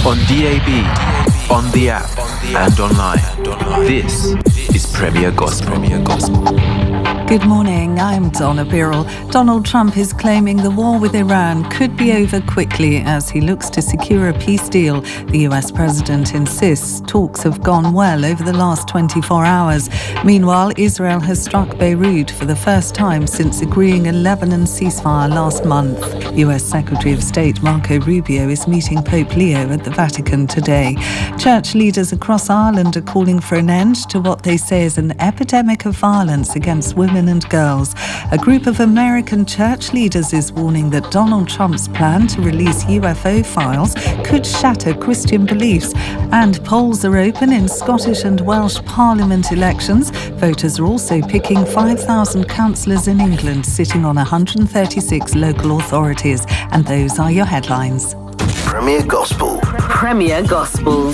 on DAB, on the app, and online. This is Premier Gospel. Good morning, I'm Donna Birrell. Donald Trump is claiming the war with Iran could be over quickly as he looks to secure a peace deal. The US president insists talks have gone well over the last 24 hours. Meanwhile, Israel has struck Beirut for the first time since agreeing a Lebanon ceasefire last month. US Secretary of State Marco Rubio is meeting Pope Leo at the Vatican today. Church leaders across Ireland are calling for an end to what they say is an epidemic of violence against women and girls. A group of American church leaders is warning that Donald Trump's plan to release UFO files could shatter Christian beliefs. And polls are open in Scottish and Welsh Parliament elections. Voters are also picking 5,000 councillors in England, sitting on 136 local authorities. And those are your headlines. Premier Gospel. Premier Gospel.